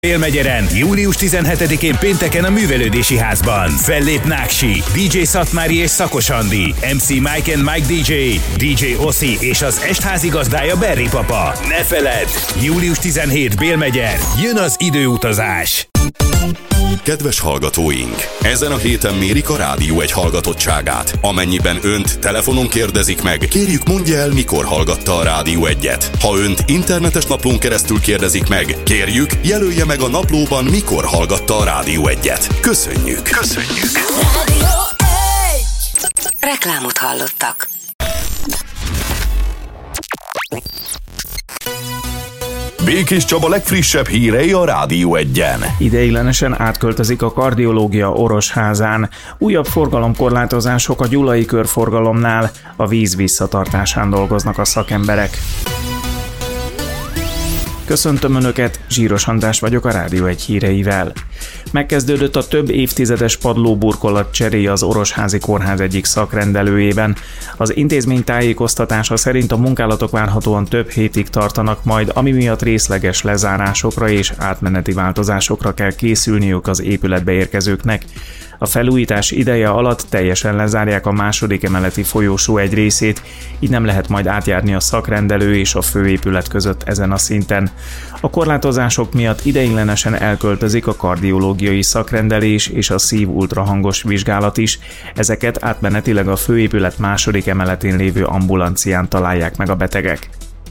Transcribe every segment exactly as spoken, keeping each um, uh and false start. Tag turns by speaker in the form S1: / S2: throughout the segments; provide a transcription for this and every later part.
S1: Délmegyeren, július tizenhetedikén pénteken a Művelődési Házban. Fellép Náksi, dé dzsé Szatmári és Szakos Andi, em cé Mike and Mike dé dzsé, dé dzsé Oszi és az est házigazdája Berry Papa. Ne feledd! július tizenhetedike Délmegyer, jön az időutazás!
S2: Kedves hallgatóink! Ezen a héten mérik a Rádió egy hallgatottságát. Amennyiben önt telefonon kérdezik meg, kérjük mondja el, mikor hallgatta a Rádió egyet. Ha önt internetes naplón keresztül kérdezik meg, kérjük jelölje meg a naplóban, mikor hallgatta a Rádió egyet. Köszönjük! Köszönjük!
S3: Rádió egy! Reklámot hallottak.
S2: Békés Csaba legfrissebb hírei a Rádió egyen.
S4: Ideiglenesen átköltözik a kardiológia Orosházán. Újabb forgalomkorlátozások a Gyulai körforgalomnál. A víz visszatartásán dolgoznak a szakemberek. Köszöntöm Önöket, Zsíros András vagyok a Rádió egy híreivel. Megkezdődött a több évtizedes padlóburkolat cseréje az Orosházi Kórház egyik szakrendelőjében. Az intézmény tájékoztatása szerint a munkálatok várhatóan több hétig tartanak majd, ami miatt részleges lezárásokra és átmeneti változásokra kell készülniük az épületbe érkezőknek. A felújítás ideje alatt teljesen lezárják a második emeleti folyósó egy részét, így nem lehet majd átjárni a szakrendelő és a főépület között ezen a szinten. A korlátozások miatt ideiglenesen elköltözik a kardiológiai szakrendelés és a szív-ultrahangos vizsgálat is, ezeket átmenetileg a főépület második emeletén lévő ambulancián találják meg a betegek.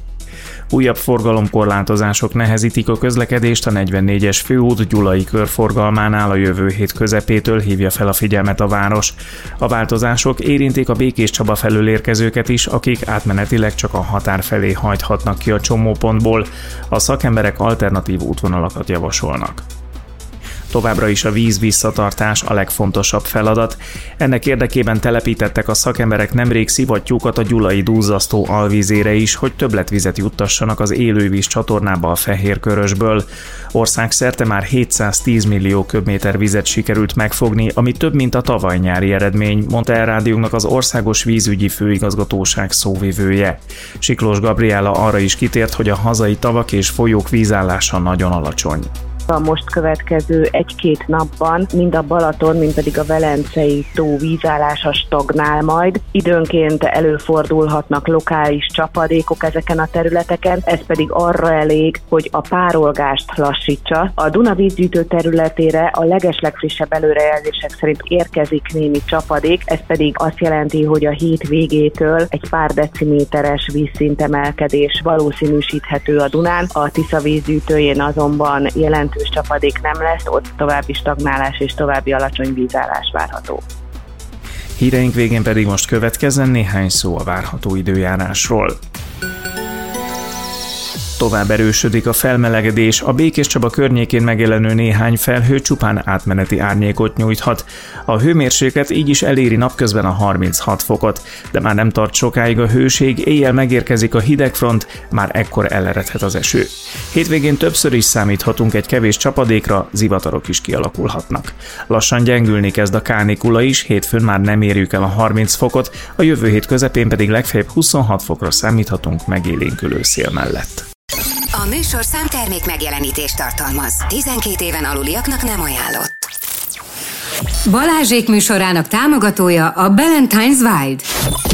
S4: Újabb forgalomkorlátozások nehezítik a közlekedést a negyvennégyes főút Gyulai körforgalmánál a jövő hét közepétől, hívja fel a figyelmet a város. A változások érintik a Békés Csaba felől érkezőket is, akik átmenetileg csak a határ felé hajthatnak ki a csomópontból. A szakemberek alternatív útvonalakat javasolnak. Továbbra is a víz visszatartás a legfontosabb feladat. Ennek érdekében telepítettek a szakemberek nemrég szivattyúkat a gyulai duzzasztó alvízére is, hogy többletvizet juttassanak az élővíz csatornába a Fehérkörösből. Országszerte már hétszáztíz millió köbméter vizet sikerült megfogni, ami több, mint a tavaly nyári eredmény, mondta el rádiónknak az Országos Vízügyi Főigazgatóság szóvivője. Siklós Gabriella arra is kitért, hogy a hazai tavak és folyók vízállása nagyon alacsony.
S5: A most következő egy-két napban mind a Balaton, mind pedig a Velencei tó vízállása stagnál majd. Időnként előfordulhatnak lokális csapadékok ezeken a területeken, ez pedig arra elég, hogy a párolgást lassítsa. A Duna vízgyűjtő területére a legeslegfrissebb előrejelzések szerint érkezik némi csapadék, ez pedig azt jelenti, hogy a hét végétől egy pár deciméteres vízszintemelkedés valószínűsíthető a Dunán. A Tisza vízgyűjtőjén azonban jelentős csapadék nem lesz, ott további stagnálás és további alacsony vízállás várható.
S4: Híreink végén pedig most következzen néhány szó a várható időjárásról. Tovább erősödik a felmelegedés, a Békés Csaba környékén megjelenő néhány felhő csupán átmeneti árnyékot nyújthat. A hőmérséklet így is eléri napközben a harminchat fokot, de már nem tart sokáig a hőség, éjjel megérkezik a hidegfront, már ekkor eleredhet az eső. Hétvégén többször is számíthatunk egy kevés csapadékra, zivatarok is kialakulhatnak. Lassan gyengülni kezd a kánikula is, hétfőn már nem érjük el a harminc fokot, a jövő hét közepén pedig legfeljebb huszonhat fokra számíthatunk megélénkülő szél mellett.
S3: A műsorszám termék megjelenítést tartalmaz. tizenkét éven aluliaknak nem ajánlott.
S6: Balázsék műsorának támogatója a Ballantine's Wild.